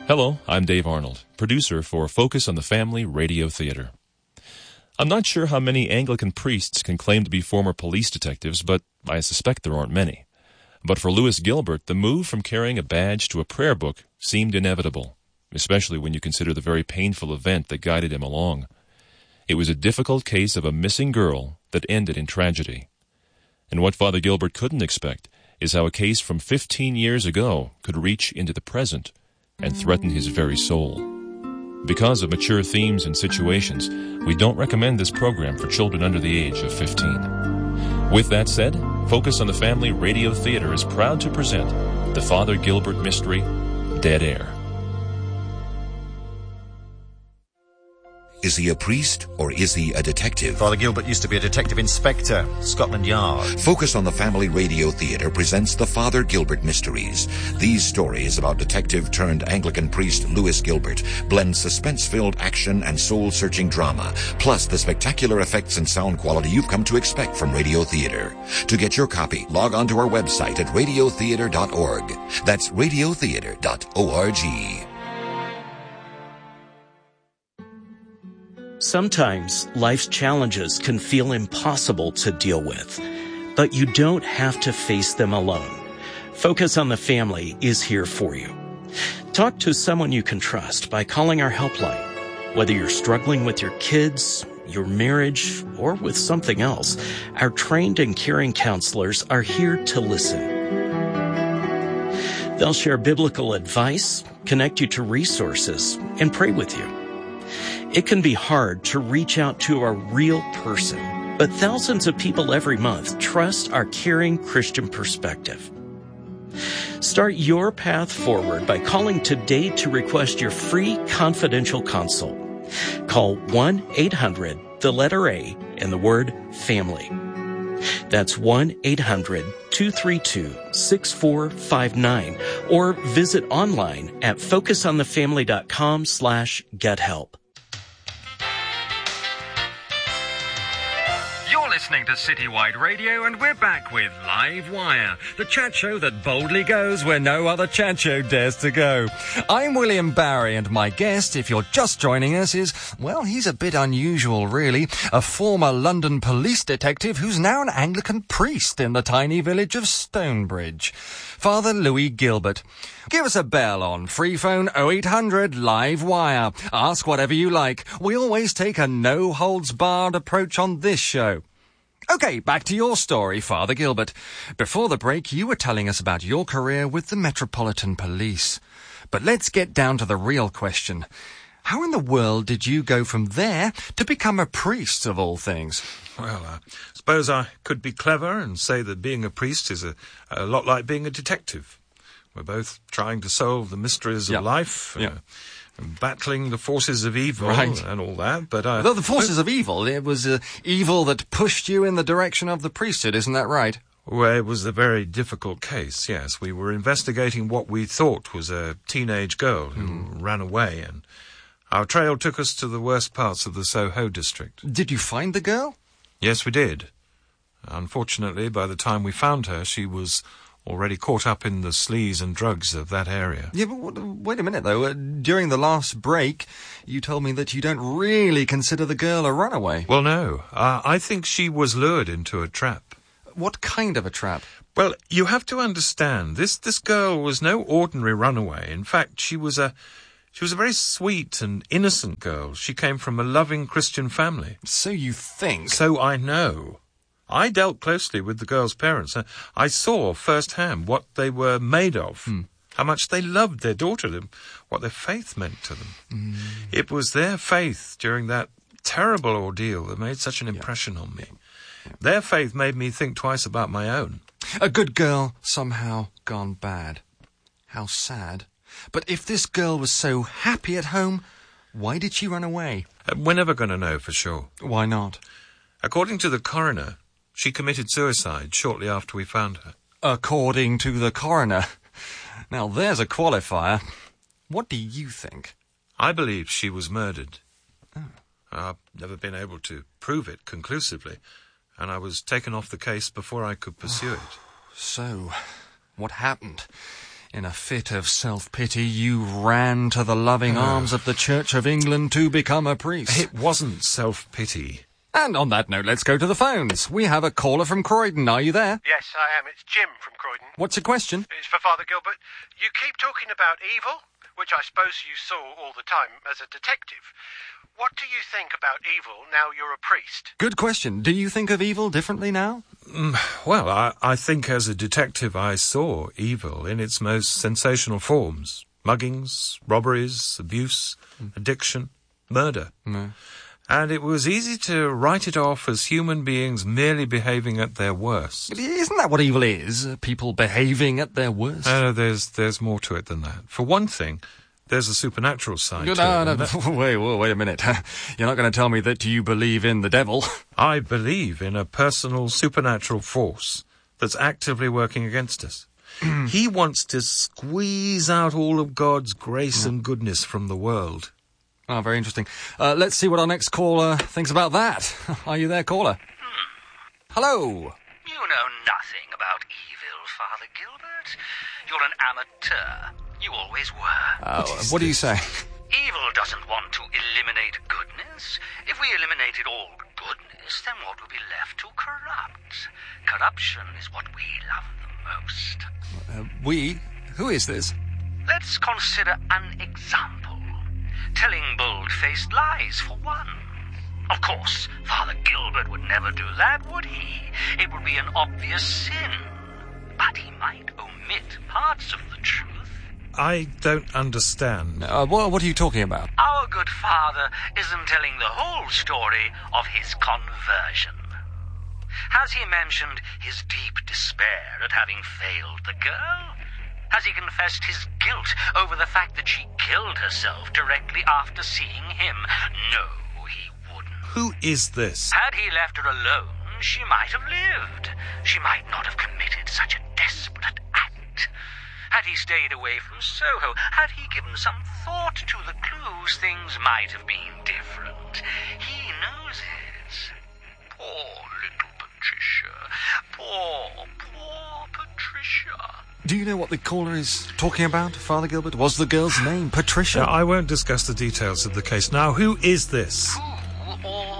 Hello, I'm Dave Arnold, producer for Focus on the Family Radio Theater. I'm not sure how many Anglican priests can claim to be former police detectives, but I suspect there aren't many. But for Lewis Gilbert, the move from carrying a badge to a prayer book seemed inevitable, especially when you consider the very painful event that guided him along. It was a difficult case of a missing girl that ended in tragedy. And what Father Gilbert couldn't expect is how a case from 15 years ago could reach into the present and threaten his very soul. Because of mature themes and situations, we don't recommend this program for children under the age of 15. With that said, Focus on the Family Radio Theater is proud to present the Father Gilbert mystery, Dead Air. Is he a priest or is he a detective? Father Gilbert used to be a detective inspector, Scotland Yard. Focus on the Family Radio Theater presents the Father Gilbert Mysteries. These stories about detective-turned-Anglican priest Lewis Gilbert blend suspense-filled action and soul-searching drama, plus the spectacular effects and sound quality you've come to expect from radio theater. To get your copy, log on to our website at radiotheater.org. That's radiotheater.org. Sometimes life's challenges can feel impossible to deal with, but you don't have to face them alone. Focus on the Family is here for you. Talk to someone you can trust by calling our helpline. Whether you're struggling with your kids, your marriage, or with something else, our trained and caring counselors are here to listen. They'll share biblical advice, connect you to resources, and pray with you. It can be hard to reach out to a real person, but thousands of people every month trust our caring Christian perspective. Start your path forward by calling today to request your free confidential consult. Call 1-800-A and the word family. That's 1-800-232-6459 or visit online at focusonthefamily.com/gethelp. Listening to Citywide Radio, and we're back with Live Wire, the chat show that boldly goes where no other chat show dares to go. I'm William Barry, and my guest, if you're just joining us, is, well, he's a bit unusual, really. A former London police detective who's now an Anglican priest in the tiny village of Stonebridge. Father Louis Gilbert. Give us a bell on free phone 0800 Live Wire. Ask whatever you like. We always take a no-holds-barred approach on this show. Okay, back to your story, Father Gilbert. Before the break, you were telling us about your career with the Metropolitan Police. But let's get down to the real question. How in the world did you go from there to become a priest, of all things? Well, I suppose I could be clever and say that being a priest is a lot like being a detective. We're both trying to solve the mysteries of life, and battling the forces of evil and all that. But the forces of evil, it was evil that pushed you in the direction of the priesthood, isn't that right? Well, it was a very difficult case, yes. We were investigating what we thought was a teenage girl who ran away, and our trail took us to the worst parts of the Soho district. Did you find the girl? Yes, we did. Unfortunately, by the time we found her, she was already caught up in the sleaze and drugs of that area. Yeah, but wait a minute, though. During the last break, you told me that you don't really consider the girl a runaway. Well, no. I think she was lured into a trap. What kind of a trap? Well, you have to understand, this girl was no ordinary runaway. In fact, she was a very sweet and innocent girl. She came from a loving Christian family. So you think? So I know. I dealt closely with the girl's parents. I saw firsthand what they were made of, how much they loved their daughter, and what their faith meant to them. It was their faith during that terrible ordeal that made such an impression on me. Their faith made me think twice about my own. A good girl somehow gone bad. How sad. But if this girl was so happy at home, why did she run away? We're never going to know for sure. Why not? According to the coroner, she committed suicide shortly after we found her. According to the coroner. Now there's a qualifier. What do you think? I believe she was murdered. I've never been able to prove it conclusively, and I was taken off the case before I could pursue it. So, what happened? In a fit of self-pity, you ran to the loving arms of the Church of England to become a priest. It wasn't self-pity. And on that note, let's go to the phones. We have a caller from Croydon. Are you there? Yes, I am. It's Jim from Croydon. What's your question? It's for Father Gilbert. You keep talking about evil, which I suppose you saw all the time as a detective. What do you think about evil now you're a priest? Good question. Do you think of evil differently now? Well, I think as a detective I saw evil in its most sensational forms. Muggings, robberies, abuse, addiction, murder. No. And it was easy to write it off as human beings merely behaving at their worst. Isn't that what evil is? People behaving at their worst? No, there's more to it than that. For one thing, there's a supernatural side to it. No, wait a minute. You're not going to tell me that you believe in the devil. I believe in a personal supernatural force that's actively working against us. He wants to squeeze out all of God's grace and goodness from the world. Oh, very interesting. Let's see what our next caller thinks about that. Are you there, caller? Hello. You know nothing about evil, Father Gilbert. You're an amateur. You always were. What do you say? Evil doesn't want to eliminate goodness. If we eliminated all goodness, then what would be left to corrupt? Corruption is what we love the most. We? Who is this? Let's consider an example. Telling bold-faced lies, for one. Of course, Father Gilbert would never do that, would he? It would be an obvious sin. But he might omit parts of the truth. I don't understand. What are you talking about? Our good father isn't telling the whole story of his conversion. Has he mentioned his deep despair at having failed the girl? Has he confessed his guilt over the fact that she killed herself directly after seeing him? No, he wouldn't. Who is this? Had he left her alone, she might have lived. She might not have committed such a desperate act. Had he stayed away from Soho, had he given some thought to the clues, things might have been different. He knows it. Poor little Patricia. Poor Patricia. Do you know what the caller is talking about, Father Gilbert? Was the girl's name Patricia? I won't discuss the details of the case now. Who is this? Who or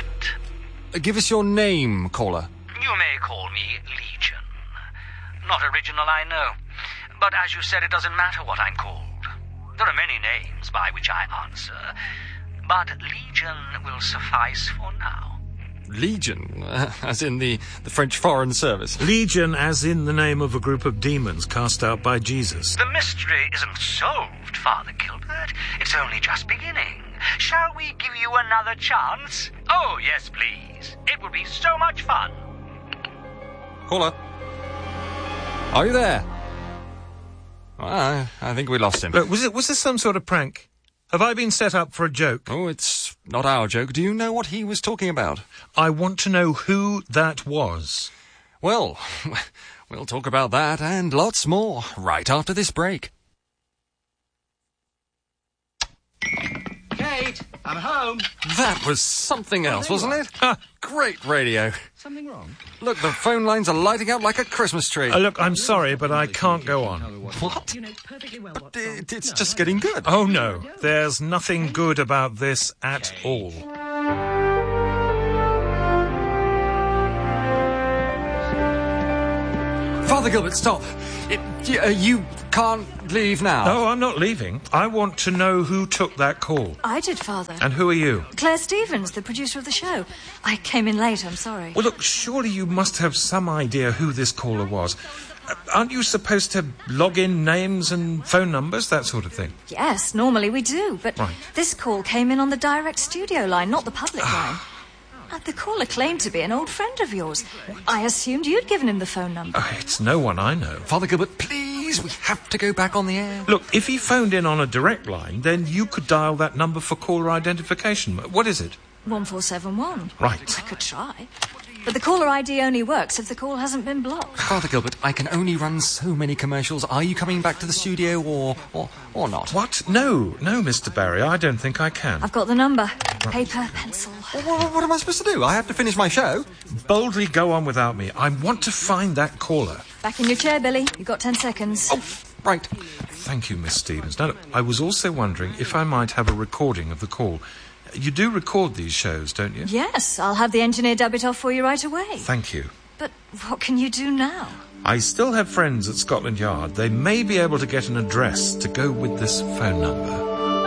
what? Give us your name, caller. You may call me Legion. Not original, I know. But as you said, it doesn't matter what I'm called. There are many names by which I answer. But Legion will suffice for now. Legion, as in the French Foreign Service. Legion as in the name of a group of demons cast out by Jesus. The mystery isn't solved, Father Gilbert. It's only just beginning. Shall we give you another chance? Oh, yes, please. It would be so much fun. Caller. Are you there? I think we lost him. Look, was this some sort of prank? Have I been set up for a joke? Oh, it's not our joke. Do you know what he was talking about? I want to know who that was. Well, we'll talk about that and lots more right after this break. Kate, I'm home. That was something else, wasn't it? Great radio. Something wrong? Look, the phone lines are lighting up like a Christmas tree. Look, I'm sorry, but I can't go on. What? But it's just getting good. Oh, no. There's nothing good about this at all. Father Gilbert, stop. You can't leave now. No, I'm not leaving. I want to know who took that call. I did, Father. And who are you? Claire Stevens, the producer of the show. I came in late, I'm sorry. Well, look, surely you must have some idea who this caller was. Aren't you supposed to log in names and phone numbers, that sort of thing? Yes, normally we do, but this call came in on the direct studio line, not the public line. The caller claimed to be an old friend of yours. I assumed you'd given him the phone number. It's no one I know. Father Gilbert, please, we have to go back on the air. Look, if he phoned in on a direct line, then you could dial that number for caller identification. What is it? 1471. Right. I could try. But the caller ID only works if the call hasn't been blocked. Father Gilbert, I can only run so many commercials. Are you coming back to the studio or not? What? No, Mr. Barry, I don't think I can. I've got the number. Paper, pencil. What am I supposed to do? I have to finish my show. Boldly go on without me. I want to find that caller. Back in your chair, Billy. You've got 10 seconds. Oh, Right. Thank you, Miss Stevens. Now, I was also wondering if I might have a recording of the call. You do record these shows, don't you? Yes, I'll have the engineer dub it off for you right away. Thank you. But what can you do now? I still have friends at Scotland Yard. They may be able to get an address to go with this phone number.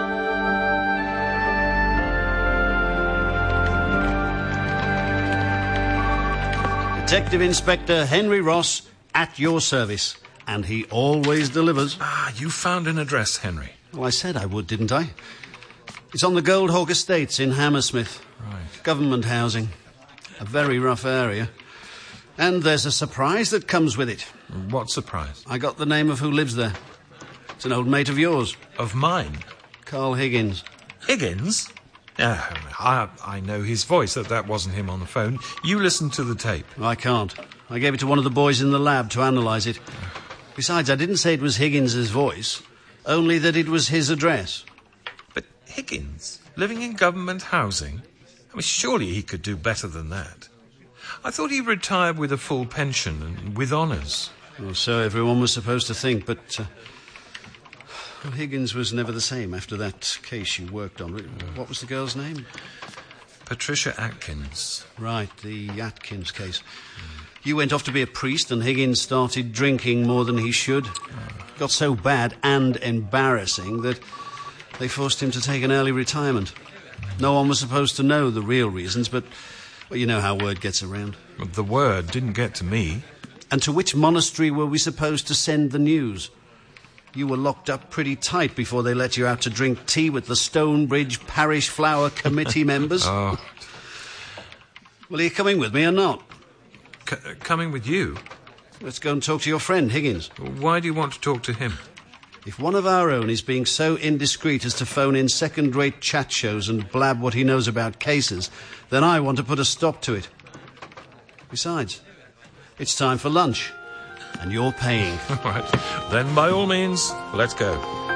Detective Inspector Henry Ross, at your service. And he always delivers. Ah, you found an address, Henry. Well, I said I would, didn't I? It's on the Goldhawk Estates in Hammersmith. Right. Government housing. A very rough area. And there's a surprise that comes with it. What surprise? I got the name of who lives there. It's an old mate of yours. Of mine? Carl Higgins. Higgins? I know his voice. That wasn't him on the phone. You listen to the tape. I can't. I gave it to one of the boys in the lab to analyse it. Besides, I didn't say it was Higgins's voice, only that it was his address. But Higgins, living in government housing? I mean, surely he could do better than that. I thought he retired with a full pension and with honours. Well, so everyone was supposed to think, but well, Higgins was never the same after that case you worked on. What was the girl's name? Patricia Atkins. Right, the Atkins case. You went off to be a priest and Higgins started drinking more than he should. Got so bad and embarrassing that they forced him to take an early retirement. No one was supposed to know the real reasons, but well, you know how word gets around. But the word didn't get to me. And to which monastery were we supposed to send the news? You were locked up pretty tight before they let you out to drink tea with the Stonebridge Parish Flower Committee members. Oh. Well, are you coming with me or not? Coming with you? Let's go and talk to your friend, Higgins. Why do you want to talk to him? If one of our own is being so indiscreet as to phone in second-rate chat shows and blab what he knows about cases, then I want to put a stop to it. Besides, it's time for lunch, and you're paying. All right. Then, by all means, let's go.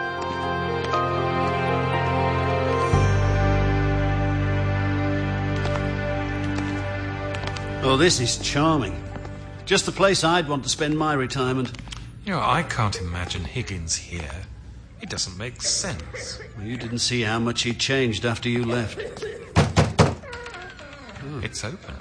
Oh, this is charming. Just the place I'd want to spend my retirement. You know, I can't imagine Higgins here. It doesn't make sense. Well, you didn't see how much he'd changed after you left. Oh. It's open.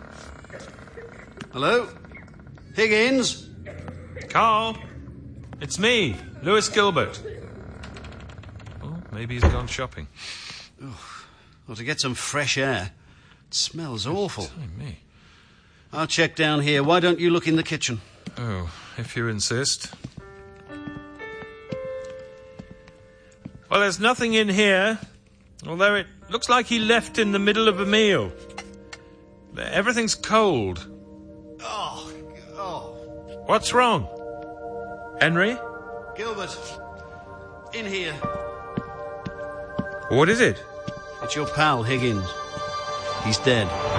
Hello? Higgins? Carl? It's me, Lewis Gilbert. Oh, maybe he's gone shopping. Oh, well, to get some fresh air. It smells awful. Me. I'll check down here. Why don't you look in the kitchen? Oh, if you insist. Well, there's nothing in here, although it looks like he left in the middle of a meal. Everything's cold. Oh. What's wrong? Henry? Gilbert, in here. What is it? It's your pal, Higgins. He's dead.